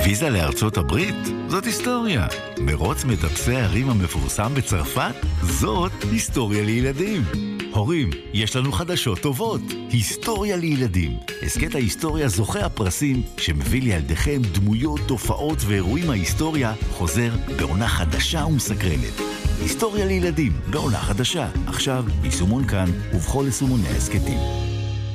ויזה לארצות הברית? זאת היסטוריה. מרוץ מטפסי הערים המפורסם בצרפת? זאת היסטוריה לילדים. הורים, יש לנו חדשות טובות. היסטוריה לילדים. הסקט ההיסטוריה זוכה הפרסים שמביא לילדיכם דמויות, תופעות ואירועים מההיסטוריה חוזר בעונה חדשה ומסקרנת. היסטוריה לילדים בעונה חדשה. עכשיו ביישומון כאן ובכל יישומוני ההסקטים.